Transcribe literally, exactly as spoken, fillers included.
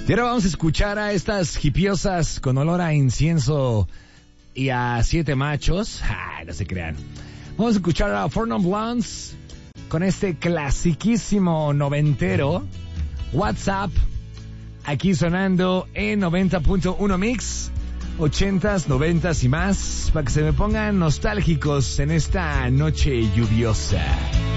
Y ahora vamos a escuchar a estas hipiosas con olor a incienso y a siete machos. Ay, no se crean. Vamos a escuchar a Four Non Blondes con este clasiquísimo noventero, WhatsApp, aquí sonando en noventa punto uno Mix, ochentas, noventas y más, para que se me pongan nostálgicos en esta noche lluviosa.